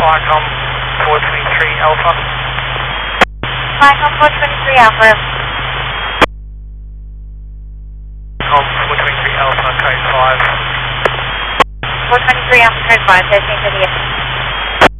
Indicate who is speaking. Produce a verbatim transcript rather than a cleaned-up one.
Speaker 1: Viacom four twenty-three Alpha.
Speaker 2: Viacom four twenty-three Alpha.
Speaker 1: Com four twenty-three Alpha, code five.
Speaker 2: four twenty-three Alpha, code five, thirteen thirty-eight.